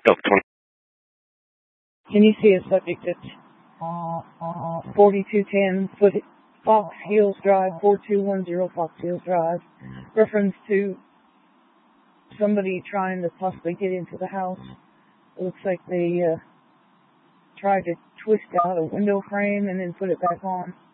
Delta 20. Can you see a subject at 4210 Fox Hills Drive, 4210 Fox Hills Drive, reference to somebody trying to possibly get into the house. It looks like they tried to twist out a window frame and then put it back on.